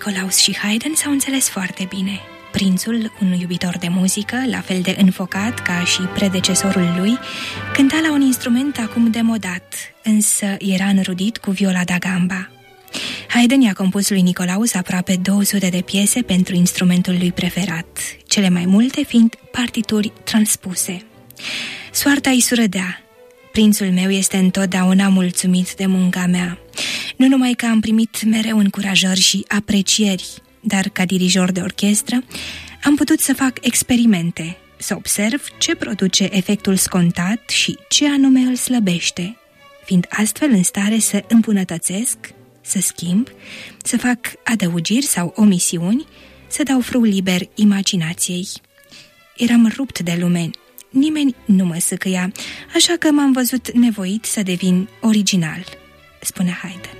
Nicolaus și Haydn s-au înțeles foarte bine. Prințul, un iubitor de muzică, la fel de înfocat ca și predecesorul lui, cânta la un instrument acum demodat, însă era înrudit cu viola da gamba. Haydn i-a compus lui Nicolaus aproape 200 de piese pentru instrumentul lui preferat, cele mai multe fiind partituri transpuse. Soarta îi surâdea. Prințul meu este întotdeauna mulțumit de munca mea. Nu numai că am primit mereu încurajări și aprecieri, dar ca dirijor de orchestră am putut să fac experimente, să observ ce produce efectul scontat și ce anume îl slăbește, fiind astfel în stare să îmbunătățesc, să schimb, să fac adăugiri sau omisiuni, să dau frâu liber imaginației. Eram rupt de lume, nimeni nu mă sâcăia, așa că m-am văzut nevoit să devin original, spune Haydn.